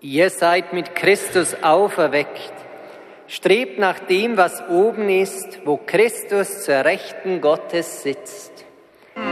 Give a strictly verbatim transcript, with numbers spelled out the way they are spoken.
Ihr seid mit Christus auferweckt. Strebt nach dem, was oben ist, wo Christus zur Rechten Gottes sitzt.